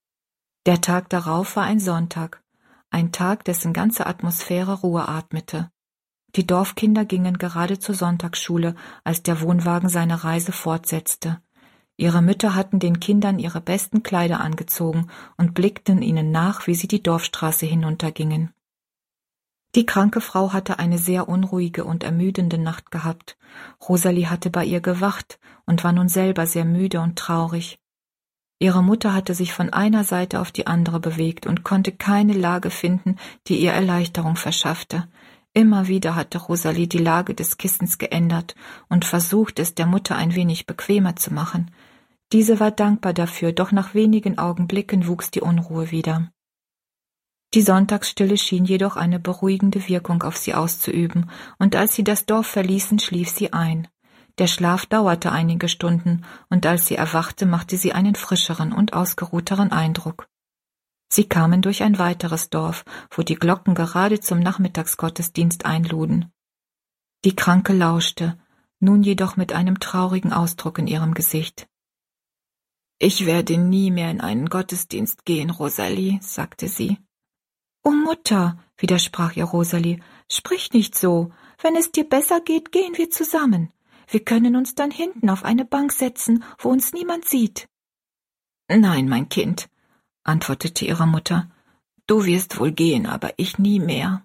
Speaker 1: Der Tag darauf war ein Sonntag, ein Tag, dessen ganze Atmosphäre Ruhe atmete. Die Dorfkinder gingen gerade zur Sonntagsschule, als der Wohnwagen seine Reise fortsetzte. Ihre Mütter hatten den Kindern ihre besten Kleider angezogen und blickten ihnen nach, wie sie die Dorfstraße hinuntergingen. Die kranke Frau hatte eine sehr unruhige und ermüdende Nacht gehabt. Rosalie hatte bei ihr gewacht und war nun selber sehr müde und traurig. Ihre Mutter hatte sich von einer Seite auf die andere bewegt und konnte keine Lage finden, die ihr Erleichterung verschaffte. Immer wieder hatte Rosalie die Lage des Kissens geändert und versucht, es der Mutter ein wenig bequemer zu machen. Diese war dankbar dafür, doch nach wenigen Augenblicken wuchs die Unruhe wieder. Die Sonntagsstille schien jedoch eine beruhigende Wirkung auf sie auszuüben, und als sie das Dorf verließen, schlief sie ein. Der Schlaf dauerte einige Stunden, und als sie erwachte, machte sie einen frischeren und ausgeruhteren Eindruck. Sie kamen durch ein weiteres Dorf, wo die Glocken gerade zum Nachmittagsgottesdienst einluden. Die Kranke lauschte, nun jedoch mit einem traurigen Ausdruck in ihrem Gesicht. »Ich werde nie mehr in einen Gottesdienst gehen, Rosalie«, sagte sie. »Oh Mutter«, widersprach ihr Rosalie, »sprich nicht so. Wenn es dir besser geht, gehen wir zusammen. Wir können uns dann hinten auf eine Bank setzen, wo uns niemand sieht.« »Nein, mein Kind«, antwortete ihre Mutter, »du wirst wohl gehen, aber ich nie mehr.«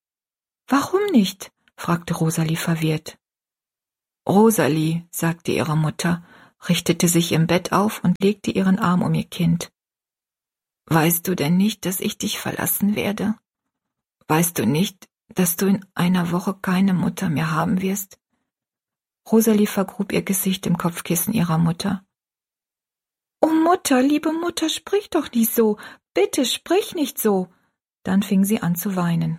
Speaker 1: »Warum nicht?« fragte Rosalie verwirrt. »Rosalie«, sagte ihre Mutter, richtete sich im Bett auf und legte ihren Arm um ihr Kind. »Weißt du denn nicht, dass ich dich verlassen werde? Weißt du nicht, dass du in einer Woche keine Mutter mehr haben wirst?« Rosalie vergrub ihr Gesicht im Kopfkissen ihrer Mutter. »Oh Mutter, liebe Mutter, sprich doch nicht so, bitte sprich nicht so!« Dann fing sie an zu weinen.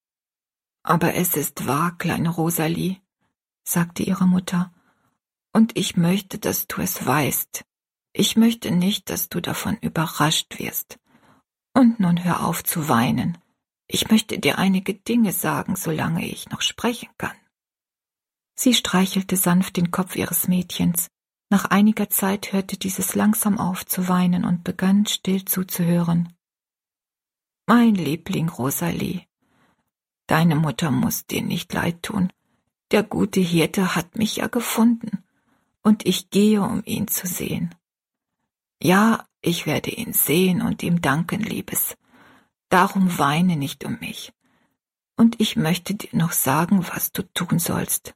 Speaker 1: »Aber es ist wahr, kleine Rosalie«, sagte ihre Mutter, »und ich möchte, dass du es weißt. Ich möchte nicht, dass du davon überrascht wirst. Und nun hör auf zu weinen. Ich möchte dir einige Dinge sagen, solange ich noch sprechen kann.« Sie streichelte sanft den Kopf ihres Mädchens. Nach einiger Zeit hörte dieses langsam auf zu weinen und begann still zuzuhören. »Mein Liebling Rosalie, deine Mutter muss dir nicht leid tun. Der gute Hirte hat mich ja gefunden, und ich gehe, um ihn zu sehen. Ja, ich werde ihn sehen und ihm danken, Liebes. Darum weine nicht um mich. Und ich möchte dir noch sagen, was du tun sollst.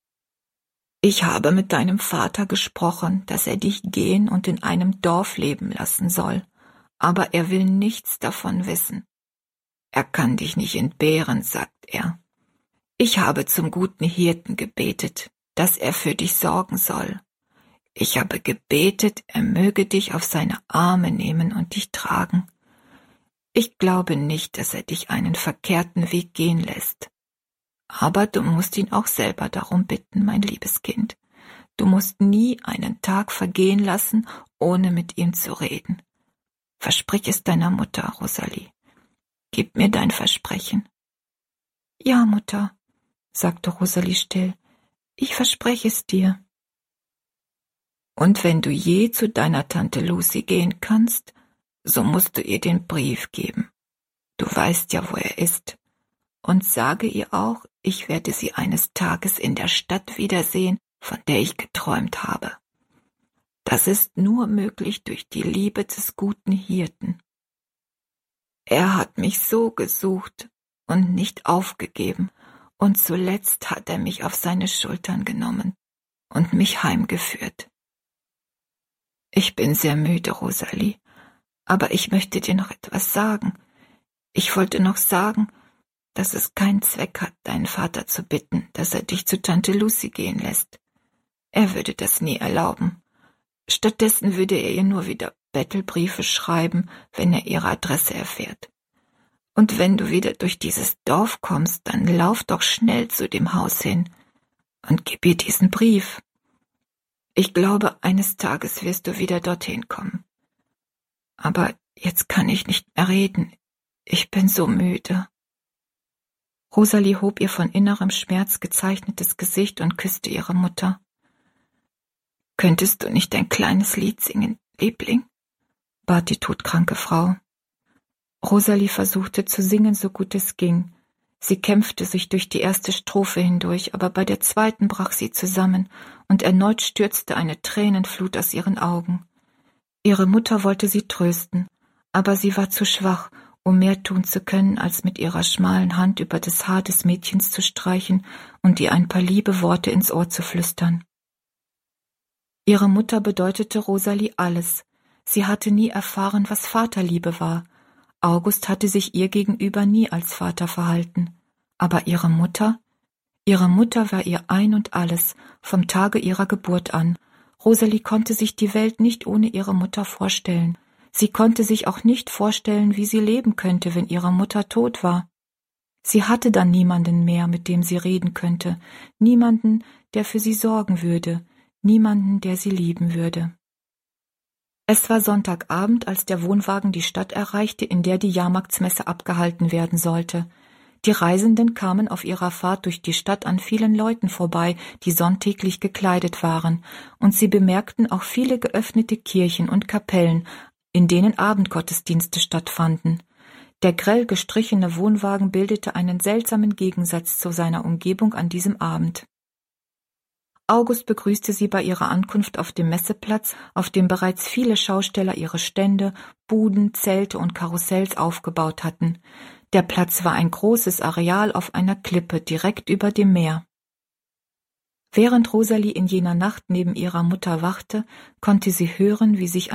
Speaker 1: Ich habe mit deinem Vater gesprochen, dass er dich gehen und in einem Dorf leben lassen soll, aber er will nichts davon wissen. Er kann dich nicht entbehren, sagt er. Ich habe zum guten Hirten gebetet, dass er für dich sorgen soll. Ich habe gebetet, er möge dich auf seine Arme nehmen und dich tragen. Ich glaube nicht, dass er dich einen verkehrten Weg gehen lässt. Aber du musst ihn auch selber darum bitten, mein liebes Kind. Du musst nie einen Tag vergehen lassen, ohne mit ihm zu reden. Versprich es deiner Mutter, Rosalie. Gib mir dein Versprechen. Ja, Mutter, sagte Rosalie still, ich verspreche es dir. Und wenn du je zu deiner Tante Lucy gehen kannst, so musst du ihr den Brief geben. Du weißt ja, wo er ist. Und sage ihr auch, ich werde sie eines Tages in der Stadt wiedersehen, von der ich geträumt habe. Das ist nur möglich durch die Liebe des guten Hirten. Er hat mich so gesucht und nicht aufgegeben, und zuletzt hat er mich auf seine Schultern genommen und mich heimgeführt. Ich bin sehr müde, Rosalie, aber ich möchte dir noch etwas sagen. Ich wollte noch sagen, dass es keinen Zweck hat, deinen Vater zu bitten, dass er dich zu Tante Lucy gehen lässt. Er würde das nie erlauben. Stattdessen würde er ihr nur wieder Bettelbriefe schreiben, wenn er ihre Adresse erfährt. Und wenn du wieder durch dieses Dorf kommst, dann lauf doch schnell zu dem Haus hin und gib ihr diesen Brief. Ich glaube, eines Tages wirst du wieder dorthin kommen. Aber jetzt kann ich nicht mehr reden. Ich bin so müde. Rosalie hob ihr von innerem Schmerz gezeichnetes Gesicht und küsste ihre Mutter. »Könntest du nicht ein kleines Lied singen, Liebling?« bat die todkranke Frau. Rosalie versuchte zu singen, so gut es ging. Sie kämpfte sich durch die erste Strophe hindurch, aber bei der zweiten brach sie zusammen, und erneut stürzte eine Tränenflut aus ihren Augen. Ihre Mutter wollte sie trösten, aber sie war zu schwach, um mehr tun zu können, als mit ihrer schmalen Hand über das Haar des Mädchens zu streichen und ihr ein paar liebe Worte ins Ohr zu flüstern. Ihre Mutter bedeutete Rosalie alles. Sie hatte nie erfahren, was Vaterliebe war. August hatte sich ihr gegenüber nie als Vater verhalten. Aber ihre Mutter war ihr ein und alles, vom Tage ihrer Geburt an. Rosalie konnte sich die Welt nicht ohne ihre Mutter vorstellen. Sie konnte sich auch nicht vorstellen, wie sie leben könnte, wenn ihre Mutter tot war. Sie hatte dann niemanden mehr, mit dem sie reden könnte, niemanden, der für sie sorgen würde, niemanden, der sie lieben würde. Es war Sonntagabend, als der Wohnwagen die Stadt erreichte, in der die Jahrmarktsmesse abgehalten werden sollte. Die Reisenden kamen auf ihrer Fahrt durch die Stadt an vielen Leuten vorbei, die sonntäglich gekleidet waren, und sie bemerkten auch viele geöffnete Kirchen und Kapellen, in denen Abendgottesdienste stattfanden. Der grell gestrichene Wohnwagen bildete einen seltsamen Gegensatz zu seiner Umgebung an diesem Abend. August begrüßte sie bei ihrer Ankunft auf dem Messeplatz, auf dem bereits viele Schausteller ihre Stände, Buden, Zelte und Karussells aufgebaut hatten. Der Platz war ein großes Areal auf einer Klippe direkt über dem Meer. Während Rosalie in jener Nacht neben ihrer Mutter wachte, konnte sie hören, wie sich